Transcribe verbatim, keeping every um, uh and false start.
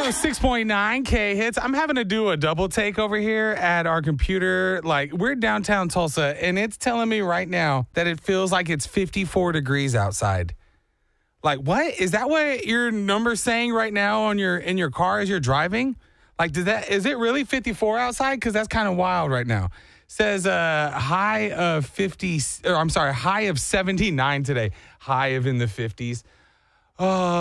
oh six point nine K hits. I'm having to do a double take over here at our computer. Like, we're downtown Tulsa, and it's telling me right now that it feels like it's fifty-four degrees outside. Like, what? Is that what your number's saying right now on your in your car as you're driving? Like, does that is it really fifty-four outside? Because that's kind of wild right now. Says a uh, high of fifty, or I'm sorry, high of seventy-nine today. High of in the fifties. Uh,